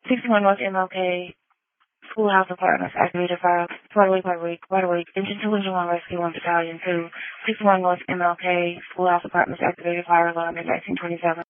61 North MLK Schoolhouse Apartments activated fire. Puerto Rico. Engine 2 Engine 1 Rescue 1 Battalion 2. 61 North MLK Schoolhouse Apartments activated fire alarm in 1927.